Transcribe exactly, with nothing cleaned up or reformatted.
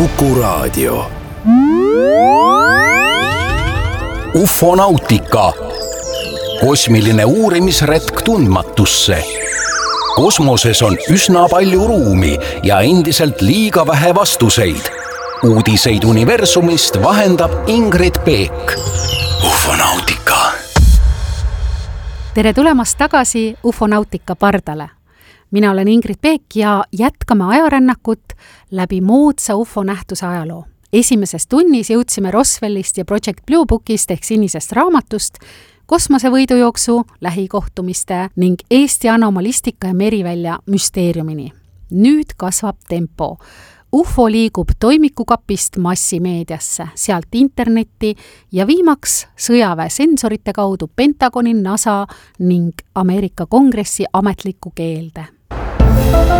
Kuku Raadio. Ufonautika. Kosmiline uurimisretk tundmatusse. Kosmoses on üsna palju ruumi ja endiselt liiga vähe vastuseid. Uudiseid universumist vahendab Ingrid Peek. Ufonautika. Tere tulemast tagasi Ufonautika pardale. Mina olen Ingrid Peek ja jätkame ajarännakut läbi moodsa ufonähtuse ajaloo. Esimeses tunnis jõudsime Roswellist ja Project Blue Bookist ehk sinisest raamatust, kosmosevõidujooksu, lähikohtumiste ning Eesti anomalistika ja merivälja müsteeriumini. Nüüd kasvab tempo. Ufo liigub toimikukapist massimeediasse, sealt internetti ja viimaks sõjaväe sensorite kaudu Pentagoni, NASA ning Ameerika Kongressi ametlikku keelde.